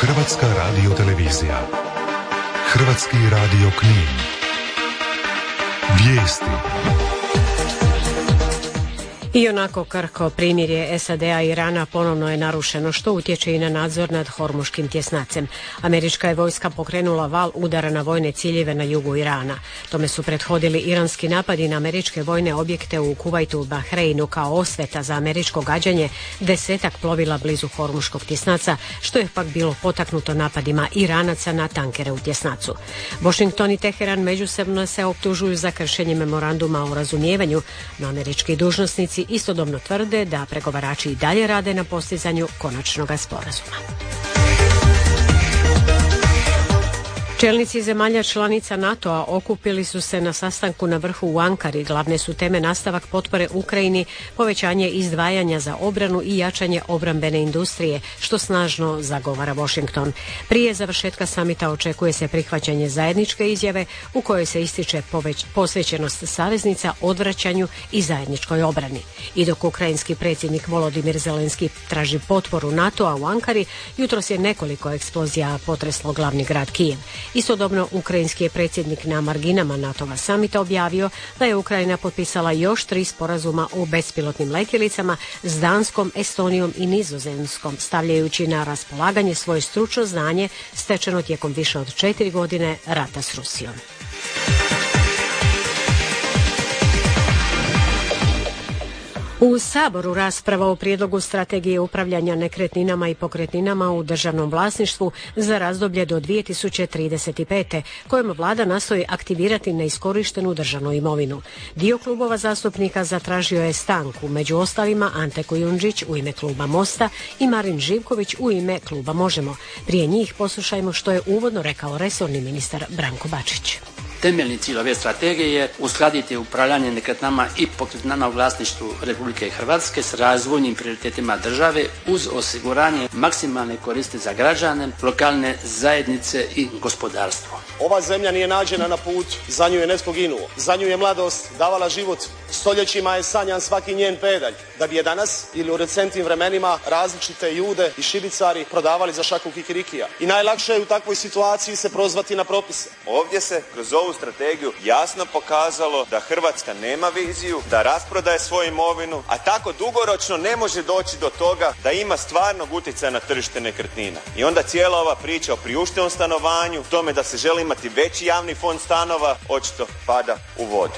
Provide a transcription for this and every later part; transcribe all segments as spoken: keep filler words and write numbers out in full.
Hrvatska radiotelevizija. Hrvatski radio Knin. Vijesti. I onako krhko primirje S A D-a i Irana ponovno je narušeno, što utječe i na nadzor nad Hormuškim tjesnacem. Američka je vojska pokrenula val udara na vojne ciljeve na jugu Irana. Tome su prethodili iranski napadi na američke vojne objekte u Kuvajtu i Bahreinu kao osveta za američko gađanje desetak plovila blizu Hormuškog tjesnaca, što je pak bilo potaknuto napadima Iranaca na tankere u tjesnacu. Washington i Teheran međusobno se optužuju za kršenje memoranduma o razumijevanju, no američki dužnosnici istodobno tvrde da pregovarači i dalje rade na postizanju konačnog sporazuma. Čelnici zemalja članica NATO-a okupili su se na sastanku na vrhu u Ankari. Glavne su teme nastavak potpore Ukrajini, povećanje izdvajanja za obranu i jačanje obrambene industrije, što snažno zagovara Washington. Prije završetka samita očekuje se prihvaćanje zajedničke izjave u kojoj se ističe poveć, posvećenost saveznica odvraćanju i zajedničkoj obrani. I dok ukrajinski predsjednik Volodimir Zelenski traži potporu NATO-a u Ankari, jutros je nekoliko eksplozija potreslo glavni grad Kijev. Istodobno, ukrajinski je predsjednik na marginama NATO-va samita objavio da je Ukrajina potpisala još tri sporazuma o bespilotnim letjelicama s Danskom, Estonijom i Nizozemskom, stavljajući na raspolaganje svoje stručno znanje stečeno tijekom više od četiri godine rata s Rusijom. U Saboru rasprava o prijedlogu strategije upravljanja nekretninama i pokretninama u državnom vlasništvu za razdoblje do dvije tisuće trideset pete. kojom vlada nastoji aktivirati neiskorištenu državnu imovinu. Dio klubova zastupnika zatražio je stanku, među ostalima Ante Kujundžić u ime kluba Mosta i Marin Živković u ime kluba Možemo. Prije njih poslušajmo što je uvodno rekao resorni ministar Branko Bačić. Temeljni cilj ove strategije je uskladiti upravljanje nekretninama i pokretninama u vlasništvu Republike Hrvatske s razvojnim prioritetima države uz osiguranje maksimalne koristi za građane, lokalne zajednice i gospodarstvo. Ova zemlja nije nađena na putu, za nju je netko ginuo, za nju je mladost davala život, stoljećima je sanjan svaki njen pedalj, da bi je danas ili u recentnim vremenima različite Jude i šibicari prodavali za šaku kikirikija. I najlakše je u takvoj situaciji se prozvati na propise. Ovdje se kroz ovu strategiju jasno pokazalo da Hrvatska nema viziju, da rasprodaje svoju imovinu, a tako dugoročno ne može doći do toga da ima stvarnog utjecaja na tržište nekretnina. I onda cijela ova priča o priuštivom stanovanju, tome da se želi imati veći javni fond stanova, očito pada u vodu.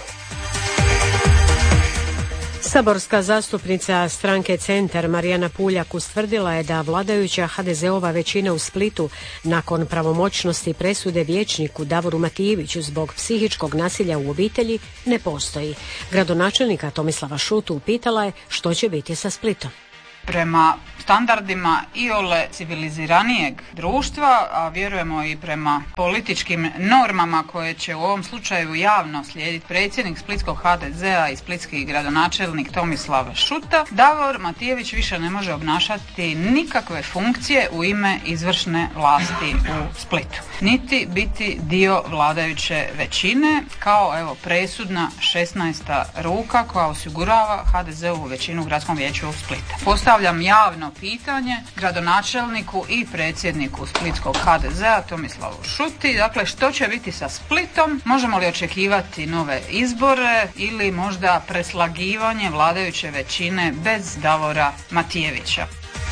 Saborska zastupnica stranke Centar Marijana Puljak ustvrdila je da vladajuća ha de ze-ova većina u Splitu nakon pravomoćnosti presude vijećniku Davoru Matijeviću zbog psihičkog nasilja u obitelji ne postoji. Gradonačelnika Tomislava Šutu upitala je što će biti sa Splitom. Prema standardima iole civiliziranijeg društva, a vjerujemo i prema političkim normama koje će u ovom slučaju javno slijediti predsjednik splitskog ha de ze-a i splitski gradonačelnik Tomislav Šuta, Davor Matijević više ne može obnašati nikakve funkcije u ime izvršne vlasti u Splitu, niti biti dio vladajuće većine kao evo presudna šesnaesta ruka koja osigurava ha de ze-ovu većinu u gradskom vijeću u Splitu. Postavljam javno pitanje gradonačelniku i predsjedniku splitskog ha de ze-a Tomislavu Šuti, dakle što će biti sa Splitom, možemo li očekivati nove izbore ili možda preslagivanje vladajuće većine bez Davora Matijevića.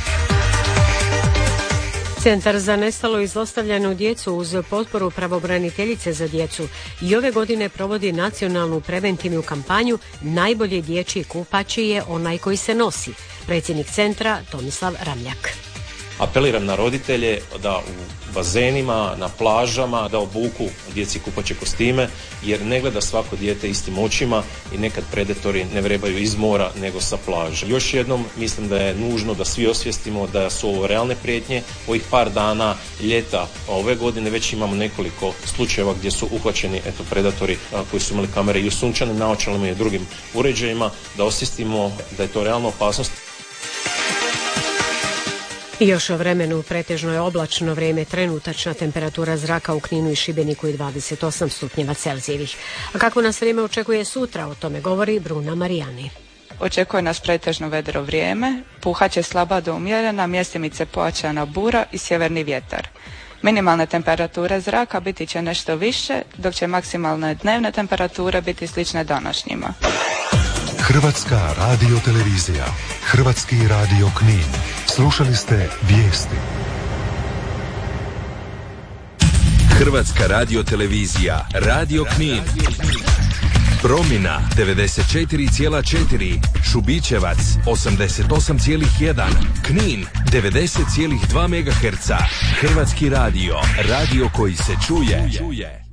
Centar za nestalu i zlostavljanu djecu uz potporu pravobraniteljice za djecu i ove godine provodi nacionalnu preventivnu kampanju Najbolji dječji kupač je onaj koji se nosi. Predsjednik centra Tomislav Ramljak. Apeliram na roditelje da u bazenima, na plažama, da obuku djeci kupaće kostime, jer ne gleda svako dijete istim očima i nekad predatori ne vrebaju iz mora nego sa plaže. Još jednom mislim da je nužno da svi osvijestimo da su ovo realne prijetnje. Ovih par dana ljeta ove godine već imamo nekoliko slučajeva gdje su uhvaćeni eto, predatori a, koji su imali kamere i u sunčanim naočalama i drugim uređajima, da osvijestimo da je to realna opasnost. I još o vremenu, pretežno je oblačno vrijeme, trenutačna temperatura zraka u Kninu i Šibeniku je dvadeset osam stupnjeva Celzijevih. A kako nas vrijeme očekuje sutra, o tome govori Bruna Marijani. očekuje nas pretežno vedro vrijeme, puhat će slaba do umjerena, mjestimice pojačana bura i sjeverni vjetar. Minimalne temperature zraka biti će nešto više, dok će maksimalne dnevne temperature biti slične današnjima. Hrvatska radiotelevizija, Hrvatski radio Knin. Slušali ste vijesti. Hrvatska radiotelevizija, Radio Knin. Promina devedeset četiri zarez četiri, Šubićevac osamdeset osam zarez jedan, Knin devedeset zarez dva megaherca. Hrvatski radio, radio koji se čuje.